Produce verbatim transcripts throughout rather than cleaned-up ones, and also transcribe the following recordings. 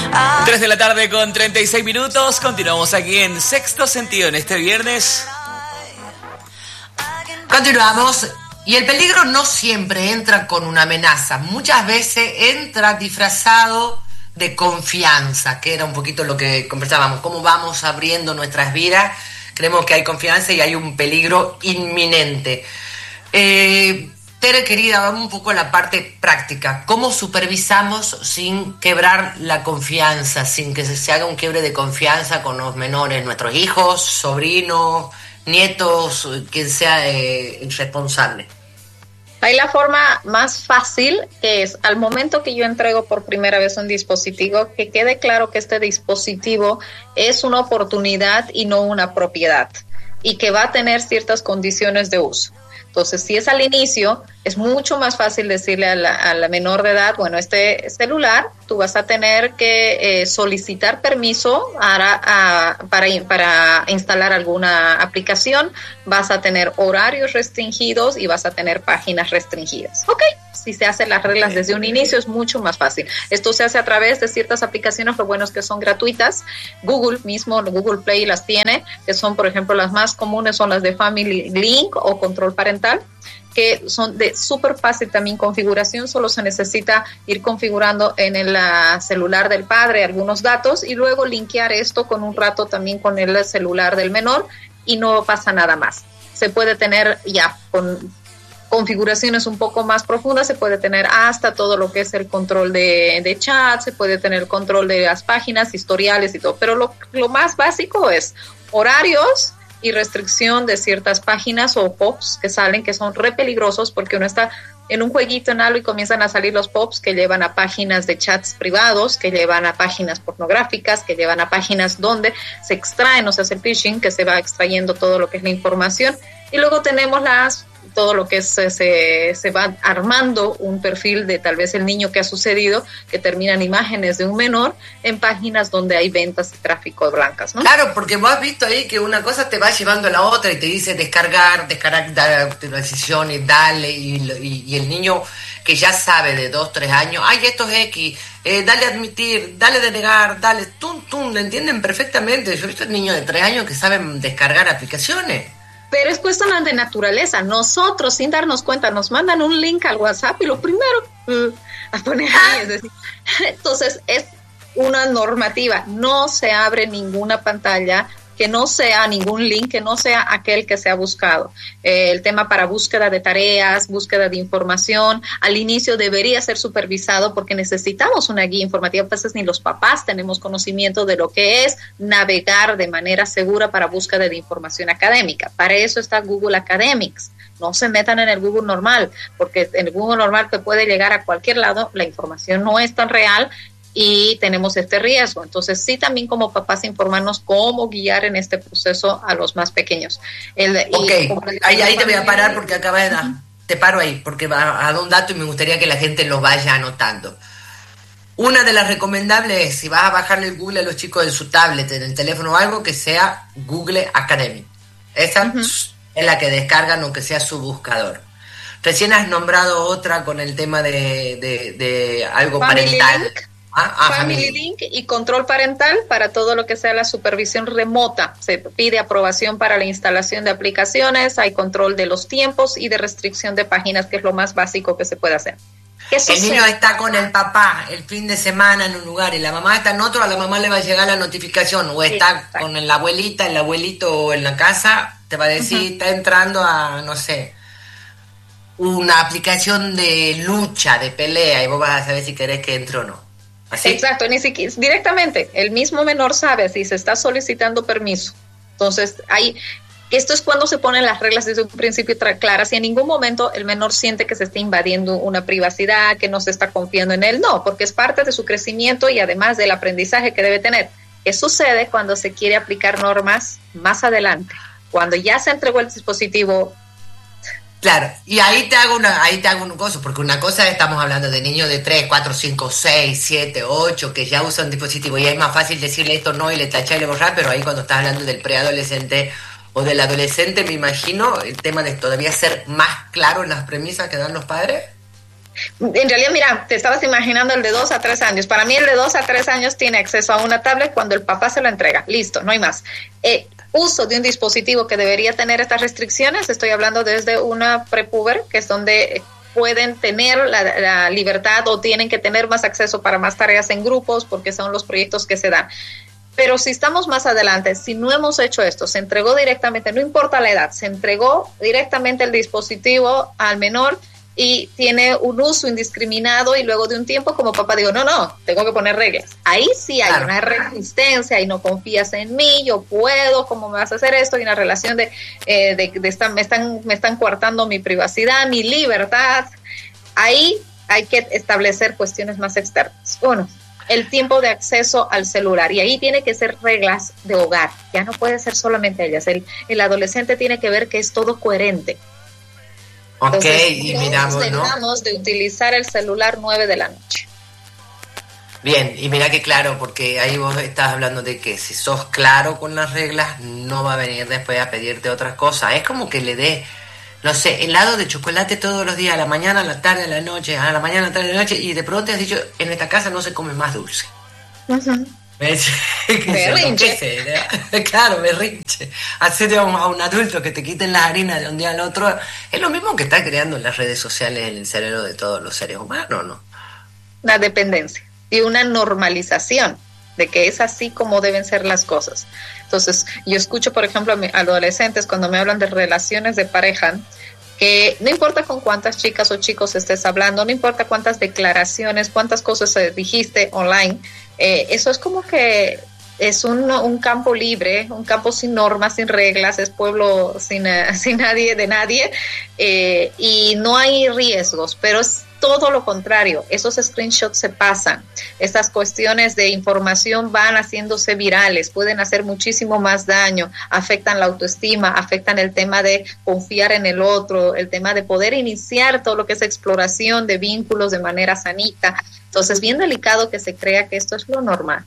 tres de la tarde con treinta y seis minutos. Continuamos aquí en Sexto Sentido en este viernes. Continuamos. Y el peligro no siempre entra con una amenaza. Muchas veces entra disfrazado de confianza, que era un poquito lo que conversábamos. Cómo vamos abriendo nuestras vidas. Creemos que hay confianza y hay un peligro inminente. Eh, Tere, querida, vamos un poco a la parte práctica. ¿Cómo supervisamos sin quebrar la confianza, sin que se haga un quiebre de confianza con los menores, nuestros hijos, sobrinos, nietos, quien sea eh, el responsable? Ahí la forma más fácil es, al momento que yo entrego por primera vez un dispositivo, que quede claro que este dispositivo es una oportunidad y no una propiedad, y que va a tener ciertas condiciones de uso. Entonces, si es al inicio, es mucho más fácil decirle a la, a la menor de edad, bueno, este celular, tú vas a tener que eh, solicitar permiso para, a, para, para instalar alguna aplicación, vas a tener horarios restringidos y vas a tener páginas restringidas. Ok, si se hacen las reglas desde un inicio es mucho más fácil. Esto se hace a través de ciertas aplicaciones, lo bueno es que son gratuitas. Google mismo, Google Play las tiene, que son, por ejemplo, las más comunes son las de Family Link o Control Parental, que son de súper fácil también configuración, solo se necesita ir configurando en el uh, celular del padre algunos datos y luego linkear esto con un rato también con el celular del menor y no pasa nada más. Se puede tener ya con configuraciones un poco más profundas, se puede tener hasta todo lo que es el control de, de chat, se puede tener el control de las páginas, historiales y todo, pero lo, lo más básico es horarios y restricción de ciertas páginas o pops que salen, que son re peligrosos porque uno está en un jueguito en algo y comienzan a salir los pops que llevan a páginas de chats privados, que llevan a páginas pornográficas, que llevan a páginas donde se extraen, o se hace phishing, que se va extrayendo todo lo que es la información. Y luego tenemos las todo lo que es, se, se va armando un perfil de tal vez el niño que ha sucedido, que terminan imágenes de un menor en páginas donde hay ventas y tráfico de blancas, ¿no? Claro, porque vos has visto ahí que una cosa te va llevando a la otra y te dice descargar, descargar, dar decisiones, dale, y, y, y el niño que ya sabe de dos, tres años, ay, esto es X, eh, dale a admitir, dale denegar, dale, tum, tum, lo entienden perfectamente. Yo he visto niños de tres años que saben descargar aplicaciones. Pero es cuestión de naturaleza. Nosotros, sin darnos cuenta, nos mandan un link al WhatsApp y lo primero uh, a poner ahí es decir, entonces es una normativa. No se abre ninguna pantalla que no sea ningún link, que no sea aquel que se ha buscado. Eh, el tema para búsqueda de tareas, búsqueda de información, al inicio debería ser supervisado porque necesitamos una guía informativa. A veces ni los papás tenemos conocimiento de lo que es navegar de manera segura para búsqueda de información académica. Para eso está Google Academics. No se metan en el Google normal, porque en el Google normal te puede llegar a cualquier lado, la información no es tan real y tenemos este riesgo. Entonces sí, también como papás informarnos cómo guiar en este proceso a los más pequeños. El, ok, y ahí, ahí te voy a parar porque acaba de dar, uh-huh. te paro ahí porque va a dar un dato y me gustaría que la gente lo vaya anotando. Una de las recomendables es, si vas a bajarle el Google a los chicos en su tablet, en el teléfono o algo, que sea Google Academy. Esa uh-huh. es la que descargan, aunque sea su buscador. Recién has nombrado otra con el tema de, de, de algo Family parental. Link. Ah, ah, Family family. Link y control parental para todo lo que sea la supervisión remota. Se pide aprobación para la instalación de aplicaciones, hay control de los tiempos y de restricción de páginas, que es lo más básico que se puede hacer. El niño está con el papá el fin de semana en un lugar y la mamá está en otro, a la mamá le va a llegar la notificación, o está Exacto. con la abuelita, el abuelito o en la casa, te va a decir, uh-huh. está entrando a, no sé, una aplicación de lucha, de pelea, y vos vas a saber si querés que entre o no. ¿Así? Exacto, ni siquiera, directamente, el mismo menor sabe si se está solicitando permiso. Entonces, hay, esto es cuando se ponen las reglas desde un principio claras y en ningún momento el menor siente que se está invadiendo una privacidad, que no se está confiando en él, no, porque es parte de su crecimiento y además del aprendizaje que debe tener. ¿Qué sucede cuando se quiere aplicar normas más adelante? Cuando ya se entregó el dispositivo. Claro, y ahí te hago una, ahí te hago un cosa, porque una cosa estamos hablando de niños de tres, cuatro, cinco, seis, siete, ocho que ya usan dispositivo y es más fácil decirle esto no y le tachar y le borrar, pero ahí cuando estás hablando del preadolescente o del adolescente, me imagino el tema de todavía ser más claro en las premisas que dan los padres. En realidad, mira, te estabas imaginando el de dos a tres años. Para mí el de dos a tres años tiene acceso a una tablet cuando el papá se la entrega. Listo, no hay más. Eh, uso de un dispositivo que debería tener estas restricciones, estoy hablando desde una prepuber, que es donde pueden tener la, la libertad o tienen que tener más acceso para más tareas en grupos, porque son los proyectos que se dan. Pero si estamos más adelante, si no hemos hecho esto, se entregó directamente, no importa la edad, se entregó directamente el dispositivo al menor y tiene un uso indiscriminado y luego de un tiempo como papá digo, no, no, tengo que poner reglas. Ahí sí hay claro. una resistencia y no confías en mí, yo puedo, ¿cómo me vas a hacer esto? Y una relación de, eh, de, de esta, me, están, me están coartando mi privacidad, mi libertad. Ahí hay que establecer cuestiones más externas. Uno, el tiempo de acceso al celular. Y ahí tiene que ser reglas de hogar. Ya no puede ser solamente ellas. El, el adolescente tiene que ver que es todo coherente. Ok, Entonces, y miramos, dejamos ¿no? de utilizar el celular nueve de la noche. Bien, y mira que claro, porque ahí vos estás hablando de que si sos claro con las reglas, no va a venir después a pedirte otras cosas. Es como que le dé, no sé, helado de chocolate todos los días, a la mañana, a la tarde, a la noche, a la mañana, a la tarde, a la noche, y de pronto has dicho, en esta casa no se come más dulce. Uh-huh. Berrinche. Claro, berrinche. Hacer a un, a un adulto que te quiten las harinas de un día al otro es lo mismo que está creando en las redes sociales en el cerebro de todos los seres humanos, ¿no? La dependencia y una normalización de que es así como deben ser las cosas. Entonces, yo escucho, por ejemplo, a, mi, a adolescentes cuando me hablan de relaciones de pareja, que no importa con cuántas chicas o chicos estés hablando, no importa cuántas declaraciones, cuántas cosas eh, dijiste online, eh, eso es como que es un, un campo libre, un campo sin normas, sin reglas, es pueblo sin, uh, sin nadie, de nadie, eh, y no hay riesgos, pero es todo lo contrario, esos screenshots se pasan, estas cuestiones de información van haciéndose virales, pueden hacer muchísimo más daño, afectan la autoestima, afectan el tema de confiar en el otro, el tema de poder iniciar todo lo que es exploración de vínculos de manera sanita. Entonces, bien delicado que se crea que esto es lo normal.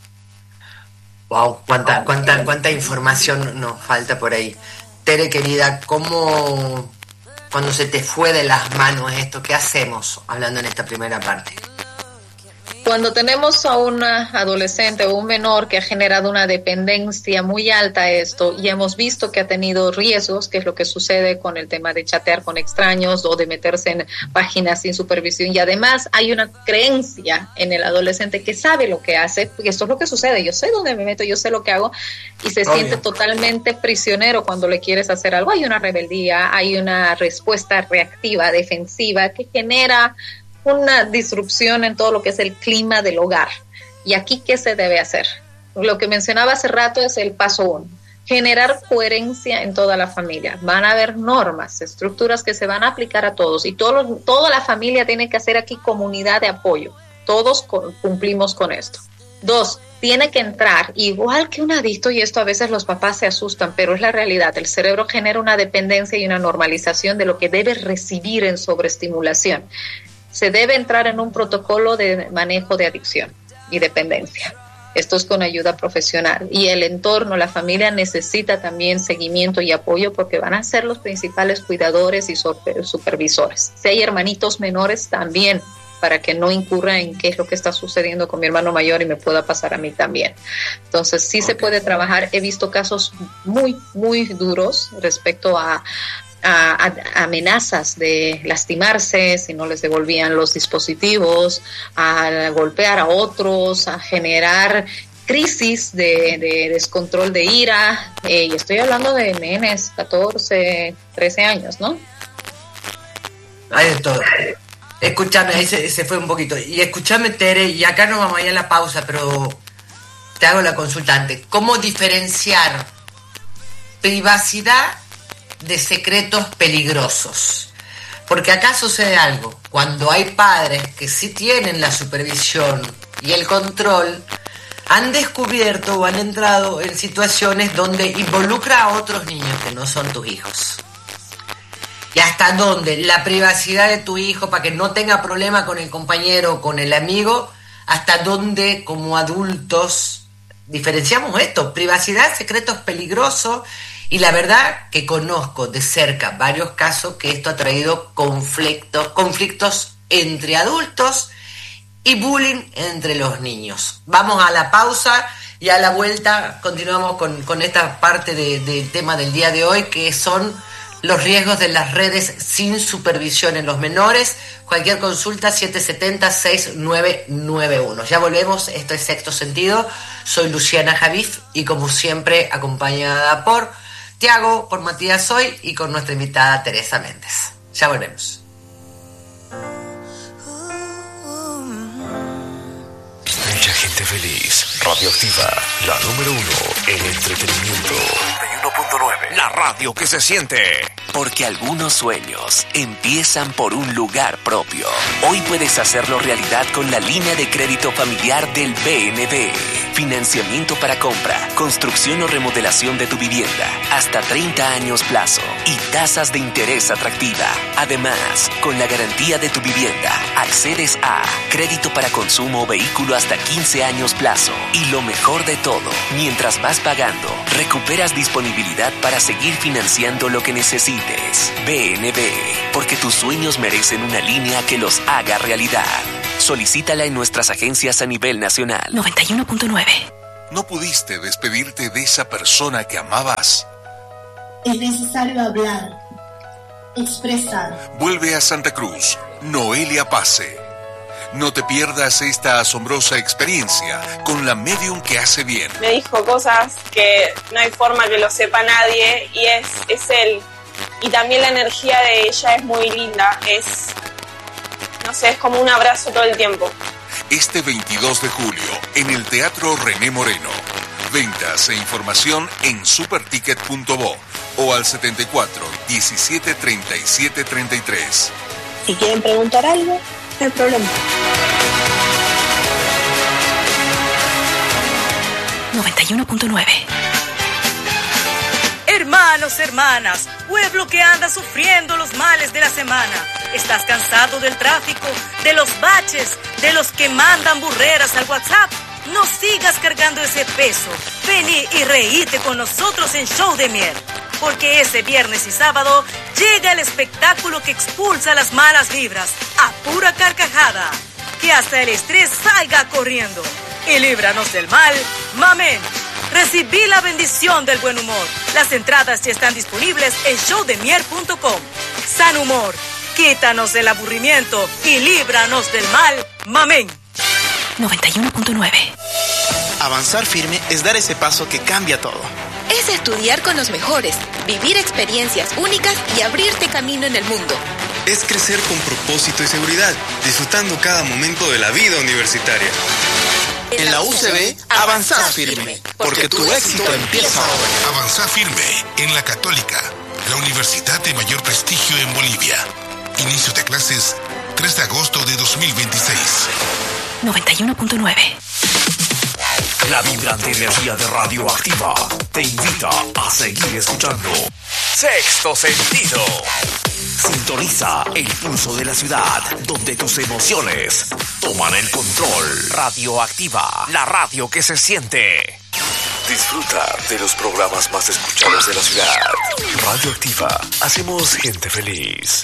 Wow, cuánta, cuánta, cuánta información nos falta por ahí. Tere, querida, ¿cómo... cuando se te fue de las manos esto, qué hacemos hablando en esta primera parte? Cuando tenemos a un adolescente o un menor que ha generado una dependencia muy alta a esto y hemos visto que ha tenido riesgos, que es lo que sucede con el tema de chatear con extraños o de meterse en páginas sin supervisión, y además hay una creencia en el adolescente que sabe lo que hace, y esto es lo que sucede, yo sé dónde me meto, yo sé lo que hago, y se Obvio. siente totalmente prisionero cuando le quieres hacer algo. Hay una rebeldía, hay una respuesta reactiva, defensiva, que genera una disrupción en todo lo que es el clima del hogar. Y aquí, ¿qué se debe hacer? Lo que mencionaba hace rato es el paso uno. Generar coherencia en toda la familia. Van a haber normas, estructuras que se van a aplicar a todos. Y todo, toda la familia tiene que hacer aquí comunidad de apoyo. Todos co- cumplimos con esto. Dos, tiene que entrar, igual que un adicto, y esto a veces los papás se asustan, pero es la realidad. El cerebro genera una dependencia y una normalización de lo que debe recibir en sobreestimulación. Se debe entrar en un protocolo de manejo de adicción y dependencia. Esto es con ayuda profesional. Y el entorno, la familia necesita también seguimiento y apoyo porque van a ser los principales cuidadores y supervisores. Si hay hermanitos menores, también, para que no incurra en qué es lo que está sucediendo con mi hermano mayor y me pueda pasar a mí también. Entonces, sí okay. se puede trabajar. He visto casos muy, muy duros respecto a A, a amenazas de lastimarse si no les devolvían los dispositivos, a golpear a otros, a generar crisis de, de descontrol de ira, eh, y estoy hablando de nenes, catorce, trece años, ¿no? Hay de todo. Escúchame, ahí se, se fue un poquito. Y escúchame, Tere, y acá no vamos a ir a la pausa, pero te hago la consulta antes. ¿Cómo diferenciar privacidad de secretos peligrosos? Porque acá sucede algo, cuando hay padres que sí tienen la supervisión y el control, han descubierto o han entrado en situaciones donde involucra a otros niños que no son tus hijos. Y hasta dónde la privacidad de tu hijo, para que no tenga problema con el compañero o con el amigo, hasta dónde como adultos diferenciamos esto, privacidad, secretos peligrosos. Y la verdad que conozco de cerca varios casos que esto ha traído conflictos, conflictos entre adultos y bullying entre los niños. Vamos a la pausa y a la vuelta continuamos con, con esta parte del de tema del día de hoy, que son los riesgos de las redes sin supervisión en los menores. Cualquier consulta, siete siete cero, seis nueve nueve uno. Ya volvemos, esto es Sexto Sentido. Soy Luciana Javif y como siempre acompañada por Tiago, por Matías Hoy y con nuestra invitada Teresa Méndez. Ya volvemos. Mucha gente feliz. Radioactiva, la número uno en entretenimiento. noventa y uno punto nueve. La radio que se siente. Porque algunos sueños empiezan por un lugar propio. Hoy puedes hacerlo realidad con la línea de crédito familiar del B N B. Financiamiento para compra, construcción o remodelación de tu vivienda, hasta treinta años plazo y tasas de interés atractiva. Además, con la garantía de tu vivienda, accedes a crédito para consumo o vehículo hasta quince años plazo. Y lo mejor de todo, mientras vas pagando, recuperas disponibilidad para seguir financiando lo que necesites. B N B, porque tus sueños merecen una línea que los haga realidad. Solicítala en nuestras agencias a nivel nacional. noventa y uno punto nueve. ¿No pudiste despedirte de esa persona que amabas? Es necesario hablar, expresar. Vuelve a Santa Cruz, Noelia Pase. No te pierdas esta asombrosa experiencia con la medium que hace bien. Me dijo cosas que no hay forma que lo sepa nadie y es, es él. Y también la energía de ella es muy linda, es, no sé, es como un abrazo todo el tiempo. Este veintidós de julio, en el Teatro René Moreno. Ventas e información en superticket punto bo o al setenta y cuatro, diecisiete, treinta y siete, treinta y tres. Si quieren preguntar algo, no hay problema. noventa y uno punto nueve. Hermanos, hermanas, pueblo que anda sufriendo los males de la semana. ¿Estás cansado del tráfico, de los baches, de los que mandan burreras al WhatsApp? No sigas cargando ese peso. Vení y reíte con nosotros en Show de Mier. Porque ese viernes y sábado llega el espectáculo que expulsa las malas vibras a pura carcajada. Que hasta el estrés salga corriendo. Y líbranos del mal, mamén. Recibí la bendición del buen humor. Las entradas ya están disponibles en show de mier punto com. San humor, quítanos del aburrimiento y líbranos del mal, mamén. noventa y uno punto nueve. Avanzar firme es dar ese paso que cambia todo. Es estudiar con los mejores, vivir experiencias únicas y abrirte camino en el mundo. Es crecer con propósito y seguridad, disfrutando cada momento de la vida universitaria. En la U C B, avanzar firme, porque tu éxito empieza ahora. Avanzar firme en la Católica, la universidad de mayor prestigio en Bolivia. Inicio de clases tres de agosto de dos mil veintiséis. noventa y uno punto nueve. La vibrante energía de Radioactiva te invita a seguir escuchando Sexto Sentido. Sintoniza el pulso de la ciudad, donde tus emociones toman el control. Radioactiva, la radio que se siente. Disfruta de los programas más escuchados de la ciudad. Radioactiva, hacemos gente feliz.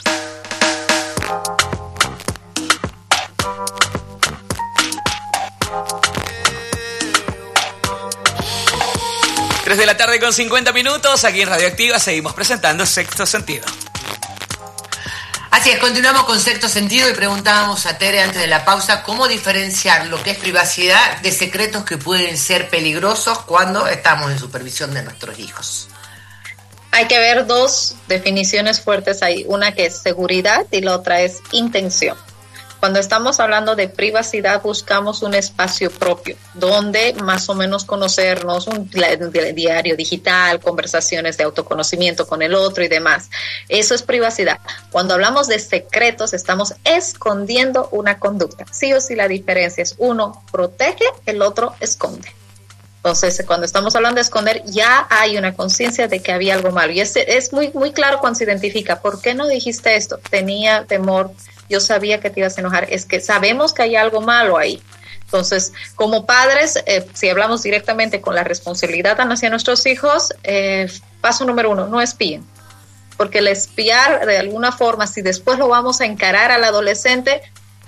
tres de la tarde con cincuenta minutos, aquí en Radioactiva seguimos presentando Sexto Sentido. Así es, continuamos con Sexto Sentido y preguntábamos a Tere antes de la pausa cómo diferenciar lo que es privacidad de secretos que pueden ser peligrosos cuando estamos en supervisión de nuestros hijos. Hay que ver dos definiciones fuertes ahí, una que es seguridad y la otra es intención. Cuando estamos hablando de privacidad, buscamos un espacio propio, donde más o menos conocernos, un diario digital, conversaciones de autoconocimiento con el otro y demás. Eso es privacidad. Cuando hablamos de secretos, estamos escondiendo una conducta. Sí o sí la diferencia es uno protege, el otro esconde. Entonces, cuando estamos hablando de esconder, ya hay una conciencia de que había algo malo. Y es, es muy, muy claro cuando se identifica. ¿Por qué no dijiste esto? Tenía temor. Yo sabía que te ibas a enojar. Es que sabemos que hay algo malo ahí. Entonces, como padres, eh, si hablamos directamente con la responsabilidad hacia nuestros hijos, eh, paso número uno, no espíen. Porque el espiar, de alguna forma, si después lo vamos a encarar al adolescente,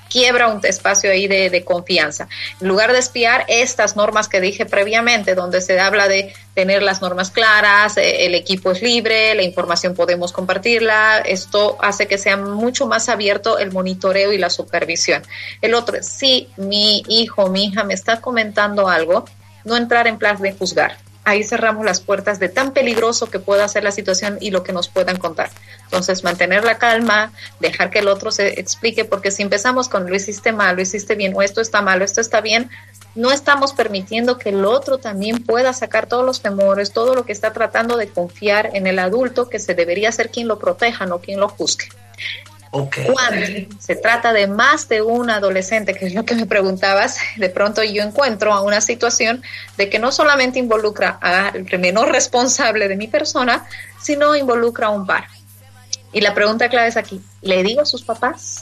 quiebra un espacio ahí de, de confianza. En lugar de espiar estas normas que dije previamente, donde se habla de tener las normas claras, eh, el equipo es libre, la información podemos compartirla, esto hace que sea mucho más abierto el monitoreo y la supervisión. El otro, si mi hijo o mi hija me está comentando algo, no entrar en plan de juzgar. Ahí cerramos las puertas de tan peligroso que pueda ser la situación y lo que nos puedan contar. Entonces, mantener la calma, dejar que el otro se explique, porque si empezamos con lo hiciste mal, lo hiciste bien, o esto está mal, o esto está bien, no estamos permitiendo que el otro también pueda sacar todos los temores, todo lo que está tratando de confiar en el adulto, que se debería ser quien lo proteja, no quien lo juzgue. Okay. Cuando se trata de más de un adolescente, que es lo que me preguntabas, de pronto yo encuentro a una situación de que no solamente involucra al menor responsable de mi persona, sino involucra a un par. Y la pregunta clave es aquí, ¿le digo a sus papás?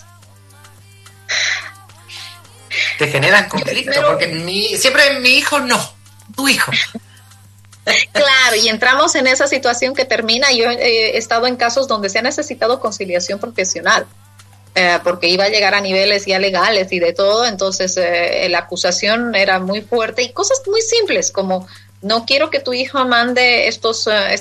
Te generan conflicto, primero, porque mi, siempre mi hijo no, tu hijo. Claro, y entramos en esa situación que termina. Yo he estado en casos donde se ha necesitado conciliación profesional, eh, porque iba a llegar a niveles ya legales y de todo, entonces eh, la acusación era muy fuerte y cosas muy simples como no quiero que tu hijo mande estos... Uh,